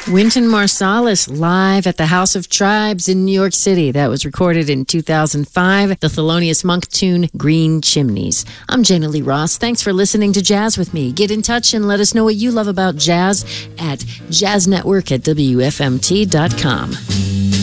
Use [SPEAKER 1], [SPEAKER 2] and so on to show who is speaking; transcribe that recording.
[SPEAKER 1] Wynton Marsalis live at the House of Tribes in New York City. That was recorded in 2005. The Thelonious Monk tune, Green Chimneys. I'm Jana Lee Ross. Thanks for listening to Jazz with me. Get in touch and let us know what you love about jazz at jazznetwork@wfmt.com.